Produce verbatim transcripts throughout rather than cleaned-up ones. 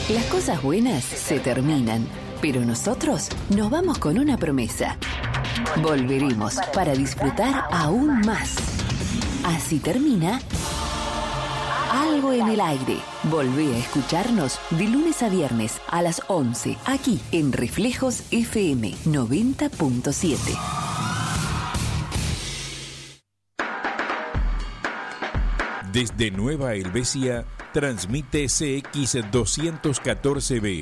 Las cosas buenas se terminan, pero nosotros nos vamos con una promesa. Volveremos para disfrutar aún más. Así termina Algo en el Aire. Volvé a escucharnos de lunes a viernes a las once, aquí en Reflejos F M noventa punto siete. Desde Nueva Helvecia, transmite C X doscientos catorce B.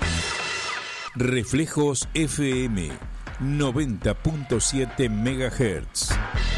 Reflejos F M noventa punto siete megahertz.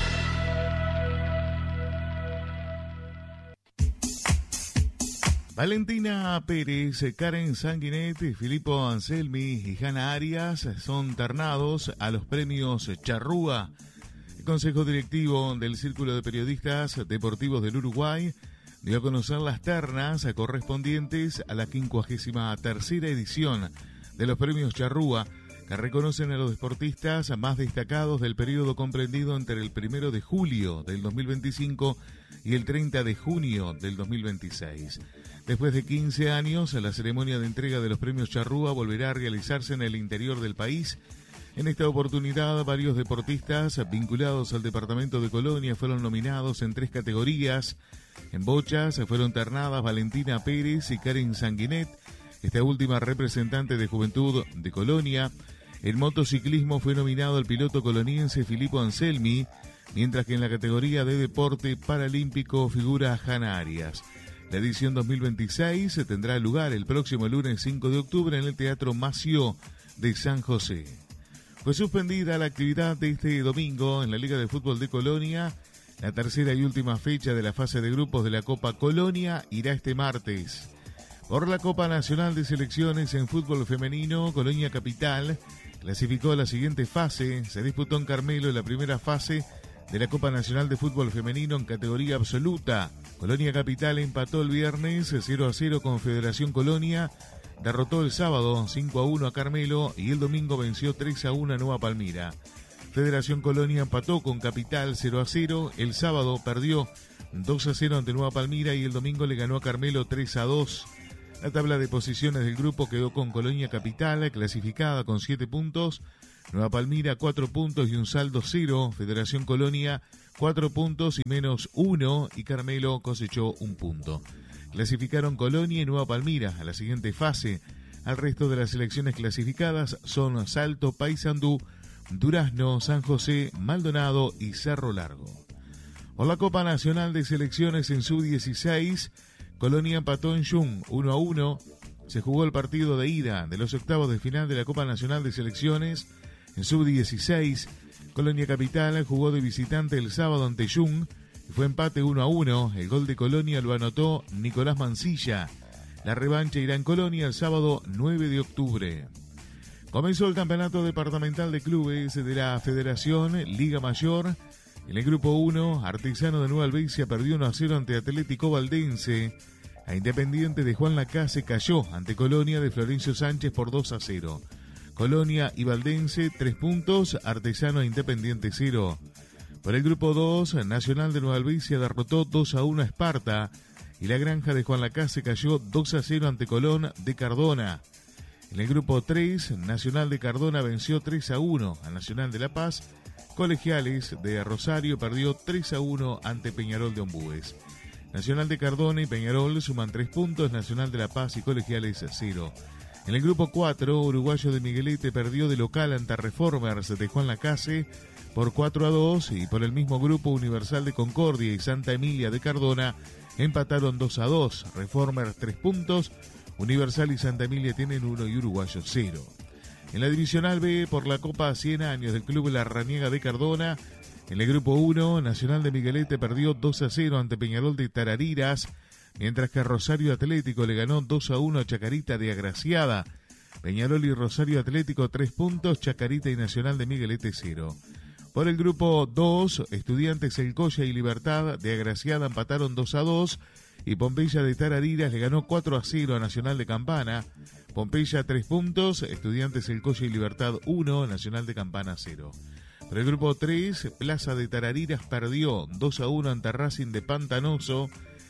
Valentina Pérez, Karen Sanguinet, Filippo Anselmi y Hanna Arias son ternados a los premios Charrúa. El Consejo Directivo del Círculo de Periodistas Deportivos del Uruguay dio a conocer las ternas correspondientes a la quincuagésima tercera edición de los premios Charrúa, que reconocen a los deportistas más destacados del periodo comprendido entre el primero de julio del dos mil veinticinco y el treinta de junio del dos mil veintiséis. Después de quince años, la ceremonia de entrega de los premios Charrúa volverá a realizarse en el interior del país. En esta oportunidad, varios deportistas vinculados al departamento de Colonia fueron nominados en tres categorías. En bochas fueron ternadas Valentina Pérez y Karen Sanguinet, esta última representante de Juventud de Colonia. En motociclismo fue nominado el piloto coloniense Filippo Anselmi, mientras que en la categoría de deporte paralímpico figura Hanna Arias. La edición dos mil veintiséis tendrá lugar el próximo lunes cinco de octubre en el Teatro Mació de San José. Fue suspendida la actividad de este domingo en la Liga de Fútbol de Colonia. La tercera y última fecha de la fase de grupos de la Copa Colonia irá este martes. Por la Copa Nacional de Selecciones en Fútbol Femenino, Colonia Capital clasificó a la siguiente fase. Se disputó en Carmelo la primera fase de la Copa Nacional de Fútbol Femenino en categoría absoluta. Colonia Capital empató el viernes cero a cero con Federación Colonia, derrotó el sábado cinco a uno a Carmelo y el domingo venció tres a uno a Nueva Palmira. Federación Colonia empató con Capital cero a cero, el sábado perdió dos a cero ante Nueva Palmira y el domingo le ganó a Carmelo tres a dos. La tabla de posiciones del grupo quedó con Colonia Capital clasificada con siete puntos, Nueva Palmira cuatro puntos y un saldo cero, Federación Colonia cuatro puntos y menos uno y Carmelo cosechó un punto. Clasificaron Colonia y Nueva Palmira a la siguiente fase. Al resto de las selecciones clasificadas son Salto, Paysandú, Durazno, San José, Maldonado y Cerro Largo. Por la Copa Nacional de Selecciones en sub dieciséis, Colonia empató en Jung uno a uno. Se jugó el partido de ida de los octavos de final de la Copa Nacional de Selecciones en sub dieciséis. Colonia Capital jugó de visitante el sábado ante Jung y fue empate uno a uno. El gol de Colonia lo anotó Nicolás Mancilla. La revancha irá en Colonia el sábado nueve de octubre. Comenzó el campeonato departamental de clubes de la Federación Liga Mayor. En el grupo uno, Artesano de Nueva Helvecia perdió uno a cero ante Atlético Valdense. A Independiente de Juan Lacase cayó ante Colonia de Florencio Sánchez por dos a cero. Colonia y Valdense tres puntos, Artesano e Independiente cero. Por el grupo dos, Nacional de Nueva Helvecia derrotó dos a uno a Esparta y la Granja de Juan Lacase cayó dos a cero ante Colón de Cardona. En el grupo tres, Nacional de Cardona venció tres a uno a Nacional de La Paz. Colegiales de Rosario perdió tres a uno ante Peñarol de Ombúes. Nacional de Cardona y Peñarol suman tres puntos, Nacional de La Paz y Colegiales cero. En el grupo cuatro, Uruguayo de Miguelete perdió de local ante Reformers de Juan Lacase por cuatro a dos y por el mismo grupo Universal de Concordia y Santa Emilia de Cardona empataron dos a dos. Reformers tres puntos, Universal y Santa Emilia tienen uno y Uruguayo cero. En la Divisional B, por la Copa cien años del Club La Raniega de Cardona, en el grupo uno, Nacional de Miguelete perdió dos a cero ante Peñarol de Tarariras, mientras que Rosario Atlético le ganó dos a uno a Chacarita de Agraciada. Peñarol y Rosario Atlético tres puntos, Chacarita y Nacional de Miguelete cero. Por el grupo dos, Estudiantes El Colla y Libertad de Agraciada empataron dos a dos y Pompeya de Tarariras le ganó cuatro a cero a Nacional de Campana. Pompeya tres puntos, Estudiantes El Colla y Libertad uno, Nacional de Campana cero. Por el grupo tres, Plaza de Tarariras perdió dos a uno ante Racing de Pantanoso.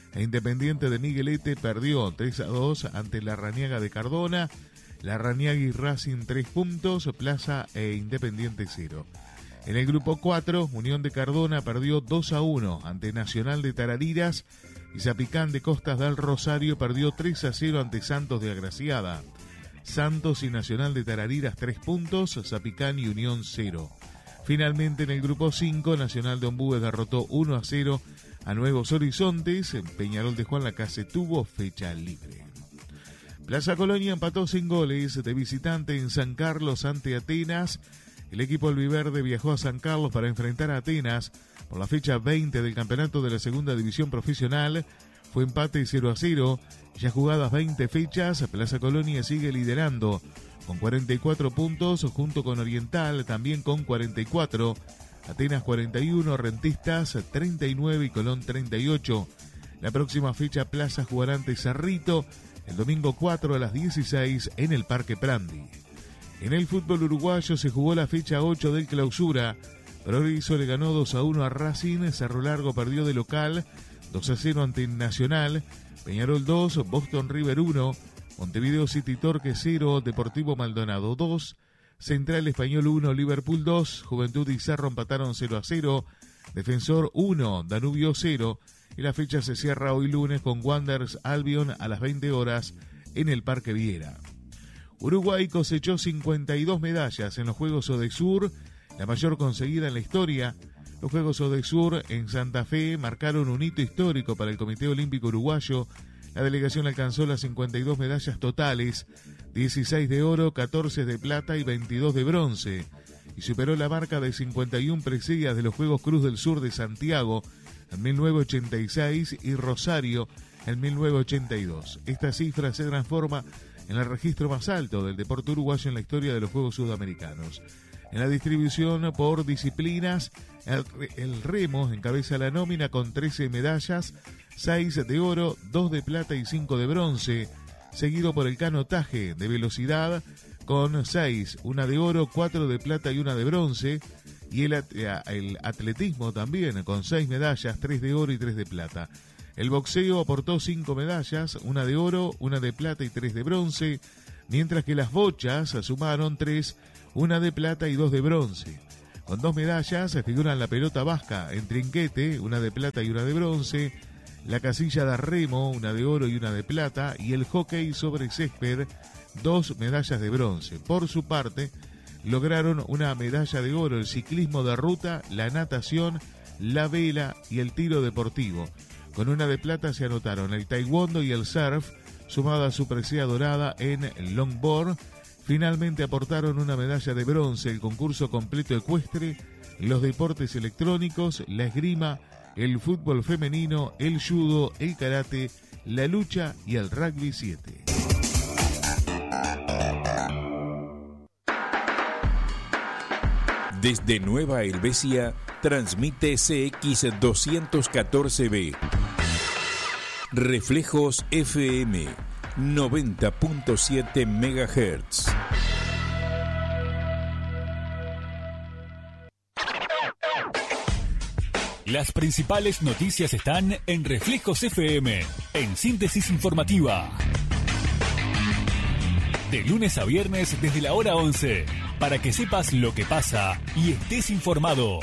e Independiente de Miguelete perdió tres a dos ante Larrañaga de Cardona. Larrañaga y Racing tres puntos, Plaza e Independiente cero. En el grupo cuatro, Unión de Cardona perdió dos a uno ante Nacional de Tarariras y Zapicán de Costas del Rosario perdió tres a cero ante Santos de Agraciada. Santos y Nacional de Tarariras tres puntos, Zapicán y Unión cero. Finalmente en el grupo cinco, Nacional de Ombúes derrotó uno a cero a Nuevos Horizontes. Peñarol de Juan Lacase tuvo fecha libre. Plaza Colonia empató sin goles de visitante en San Carlos ante Atenas. El equipo albiverde viajó a San Carlos para enfrentar a Atenas por la fecha veinte del campeonato de la segunda división profesional. Fue empate cero a cero. Ya jugadas veinte fechas, Plaza Colonia sigue liderando con cuarenta y cuatro puntos, junto con Oriental también con cuarenta y cuatro. Atenas cuarenta y uno, Rentistas treinta y nueve y Colón treinta y ocho. La próxima fecha Plaza jugará ante Cerrito el domingo cuatro a las dieciséis en el Parque Prandi. En el fútbol uruguayo se jugó la fecha ocho del Clausura. Progreso le ganó dos a uno a Racing, Cerro Largo perdió de local dos a cero ante Nacional, Peñarol dos, Boston River uno, Montevideo City Torque cero, Deportivo Maldonado dos, Central Español uno, Liverpool dos, Juventud y Cerro empataron cero a cero, Defensor uno, Danubio cero, y la fecha se cierra hoy lunes con Wanderers Albion a las veinte horas en el Parque Viera. Uruguay cosechó cincuenta y dos medallas en los Juegos Odesur, la mayor conseguida en la historia. Los Juegos Odesur en Santa Fe marcaron un hito histórico para el Comité Olímpico Uruguayo. La delegación alcanzó las cincuenta y dos medallas totales, dieciséis de oro, catorce de plata y veintidós de bronce, y superó la marca de cincuenta y una preseas de los Juegos Cruz del Sur de Santiago en mil novecientos ochenta y seis y Rosario en mil novecientos ochenta y dos. Esta cifra se transforma en el registro más alto del deporte uruguayo en la historia de los Juegos Sudamericanos. En la distribución por disciplinas, el, el remo encabeza la nómina con trece medallas, seis de oro, dos de plata y cinco de bronce, seguido por el canotaje de velocidad con seis, una de oro, cuatro de plata y una de bronce, y el, el atletismo también con seis medallas, tres de oro y tres de plata. El boxeo aportó cinco medallas, una de oro, una de plata y tres de bronce, mientras que las bochas sumaron tres, una de plata y dos de bronce. Con dos medallas figuran la pelota vasca en trinquete, una de plata y una de bronce, la casilla de remo, una de oro y una de plata, y el hockey sobre césped, dos medallas de bronce. Por su parte, lograron una medalla de oro el ciclismo de ruta, la natación, la vela y el tiro deportivo. Con una de plata se anotaron el taekwondo y el surf, sumada a su presea dorada en el longboard. Finalmente aportaron una medalla de bronce el concurso completo ecuestre, los deportes electrónicos, la esgrima, el fútbol femenino, el judo, el karate, la lucha y el rugby siete. Desde Nueva Helvecia, transmite C X doscientos catorce B. Reflejos F M, noventa punto siete megahertz. Las principales noticias están en Reflejos F M, en síntesis informativa. De lunes a viernes desde la hora once, para que sepas lo que pasa y estés informado.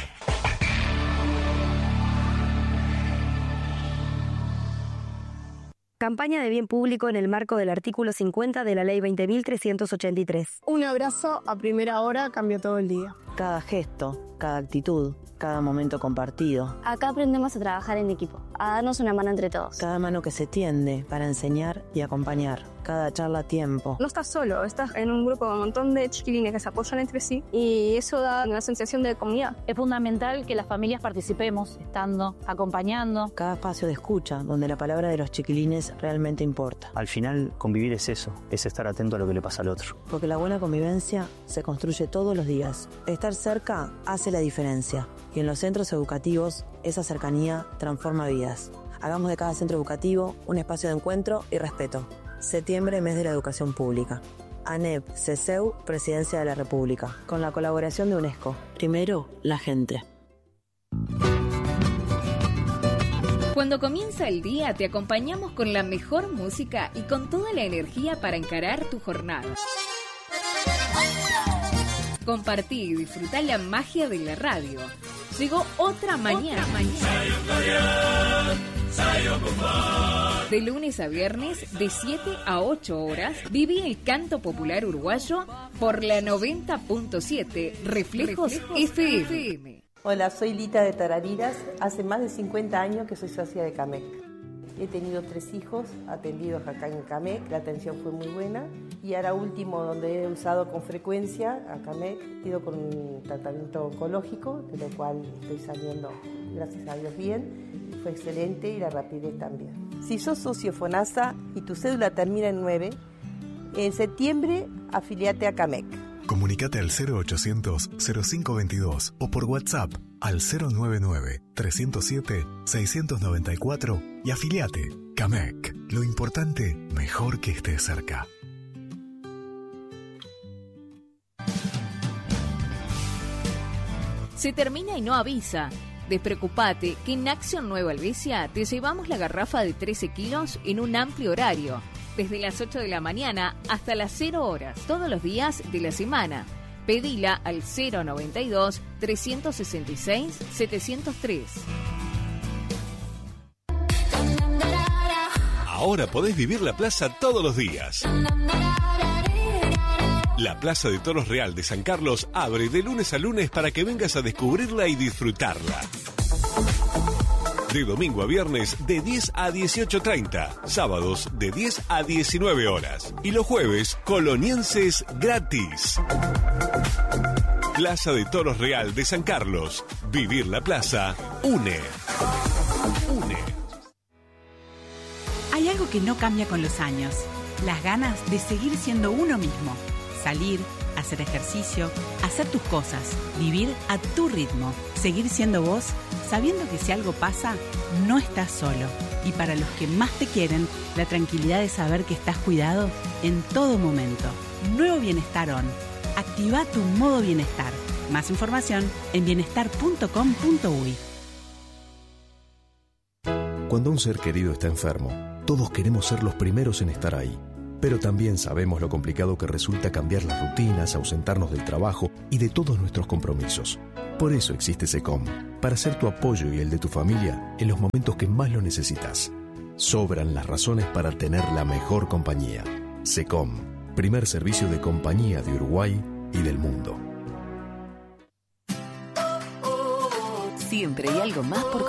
Campaña de bien público en el marco del artículo cincuenta de la Ley veinte mil trescientos ochenta y tres. Un abrazo a primera hora cambió todo el día. Cada gesto, cada actitud, cada momento compartido. Acá aprendemos a trabajar en equipo, a darnos una mano entre todos. Cada mano que se tiende para enseñar y acompañar. Cada charla a tiempo. No estás solo, estás en un grupo con un montón de chiquilines que se apoyan entre sí y eso da una sensación de comunidad. Es fundamental que las familias participemos, estando, acompañando. Cada espacio de escucha, donde la palabra de los chiquilines realmente importa. Al final, convivir es eso, es estar atento a lo que le pasa al otro. Porque la buena convivencia se construye todos los días. Estar cerca hace la diferencia. Y en los centros educativos, esa cercanía transforma vidas. Hagamos de cada centro educativo un espacio de encuentro y respeto. Septiembre, mes de la educación pública. ANEP, CESEU, Presidencia de la República. Con la colaboración de UNESCO. Primero, la gente. Cuando comienza el día, te acompañamos con la mejor música y con toda la energía para encarar tu jornada. Compartí y disfrutá la magia de la radio. Llegó otra mañana. Otra mañana. De lunes a viernes, de siete a ocho horas, viví el canto popular uruguayo por la noventa punto siete Reflejos, Reflejos F M. Hola, soy Lita de Tarariras. Hace más de cincuenta años que soy socia de CAMEC. He tenido tres hijos atendidos acá en CAMEC, la atención fue muy buena. Y ahora último, donde he usado con frecuencia a CAMEC, he ido con un tratamiento oncológico, de lo cual estoy saliendo, gracias a Dios, bien. Fue excelente y la rapidez también. Si sos socio FONASA y tu cédula termina en nueve, en septiembre afiliate a CAMEC. Comunicate al cero ochocientos cero cinco veintidós o por WhatsApp al cero noventa y nueve trescientos siete seiscientos noventa y cuatro y afiliate. CAMEC. Lo importante, mejor que estés cerca. Se termina y no avisa. Despreocupate que en Acción Nueva Helvecia te llevamos la garrafa de trece kilos en un amplio horario, desde las ocho de la mañana hasta las cero horas, todos los días de la semana. Pedila al cero noventa y dos trescientos sesenta y seis setecientos tres. Ahora podés vivir la plaza todos los días. La Plaza de Toros Real de San Carlos abre de lunes a lunes para que vengas a descubrirla y disfrutarla. De domingo a viernes de diez a dieciocho treinta, sábados de diez a diecinueve horas y los jueves colonienses gratis. Plaza de Toros Real de San Carlos. Vivir la plaza une. Une. Hay algo que no cambia con los años: las ganas de seguir siendo uno mismo. Salir, hacer ejercicio, hacer tus cosas, vivir a tu ritmo, seguir siendo vos, sabiendo que si algo pasa, no estás solo. Y para los que más te quieren, la tranquilidad de saber que estás cuidado en todo momento. Nuevo Bienestar On. Activa tu modo bienestar. Más información en bienestar punto com punto uy. Cuando un ser querido está enfermo, todos queremos ser los primeros en estar ahí. Pero también sabemos lo complicado que resulta cambiar las rutinas, ausentarnos del trabajo y de todos nuestros compromisos. Por eso existe SECOM, para ser tu apoyo y el de tu familia en los momentos que más lo necesitas. Sobran las razones para tener la mejor compañía. SECOM, primer servicio de compañía de Uruguay y del mundo. Siempre hay algo más por